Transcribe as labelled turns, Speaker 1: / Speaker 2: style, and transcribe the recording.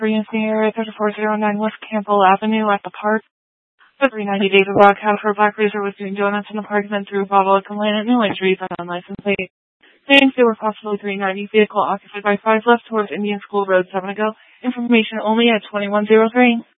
Speaker 1: Senior Area 3409 West Campbell Avenue at the park. For 390 days of Rock House, where Black Racer was doing donuts in the park, then threw a bottle of Lane at New Entries on unlicensed plate. Saying they were possibly 390, vehicle occupied by 5 left towards Indian School Road 7 ago. Information only at 2103.